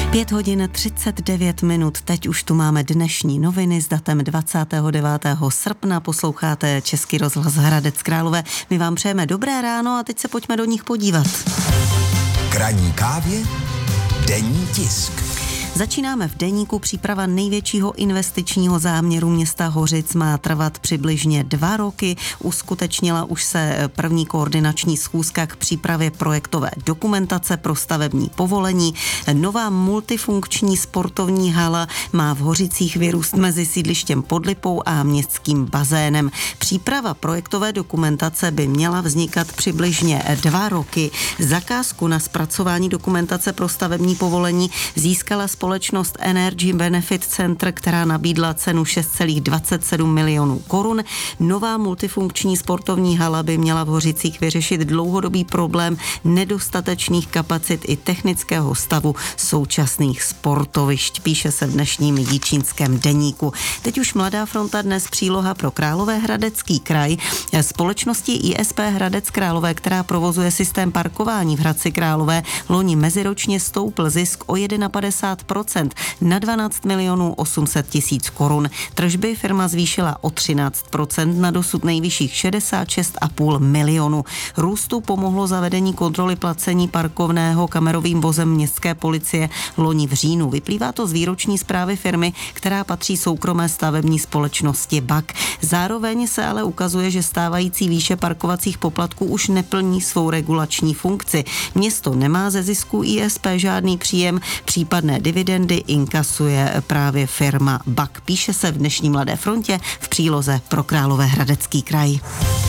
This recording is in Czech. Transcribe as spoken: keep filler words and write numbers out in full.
Pět hodin třicet devět minut, teď už tu máme dnešní noviny s datem dvacátého devátého srpna, posloucháte Český rozhlas Hradec Králové. My vám přejeme dobré ráno a teď se pojďme do nich podívat. K ranní kávě denní tisk. Začínáme v deníku. Příprava největšího investičního záměru města Hořic má trvat přibližně dva roky. Uskutečnila už se první koordinační schůzka k přípravě projektové dokumentace pro stavební povolení. Nová multifunkční sportovní hala má v Hořicích vyrůst mezi sídlištěm Pod Lipou a městským bazénem. Příprava projektové dokumentace by měla vznikat přibližně dva roky. Zakázku na zpracování dokumentace pro stavební povolení získala společnost Energy Benefit Center, která nabídla cenu šest celá dvacet sedm milionů korun. Nová multifunkční sportovní hala by měla v Hořicích vyřešit dlouhodobý problém nedostatečných kapacit i technického stavu současných sportovišť, píše se v dnešním Jičínském deníku. Teď už Mladá fronta, dnes příloha pro Královéhradecký kraj. Společnosti I S P Hradec Králové, která provozuje systém parkování v Hradci Králové, loni meziročně stoupl zisk o padesát jedna procent na dvanáct milionů osm set tisíc korun. Tržby firma zvýšila o třináct procent na dosud nejvyšších šedesát šest celá pět milionu. Růstu pomohlo zavedení kontroly placení parkovného kamerovým vozem městské policie loni v říjnu. Vyplývá to z výroční zprávy firmy, která patří soukromé stavební společnosti B A K. Zároveň se ale ukazuje, že stávající výše parkovacích poplatků už neplní svou regulační funkci. Město nemá ze zisku I S P žádný příjem, případné dividendy inkasuje právě firma B A K. Píše se v dnešní Mladé frontě v příloze pro Královéhradecký kraj.